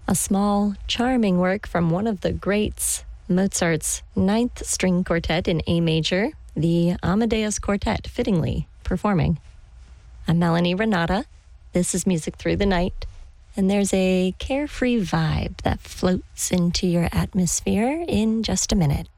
A small, charming work from one of the greats, Mozart's Ninth String Quartet in A major, the Amadeus Quartet, fittingly performing. I'm Melanie Renata. This is Music Through the Night, and there's a carefree vibe that floats into your atmosphere in just a minute.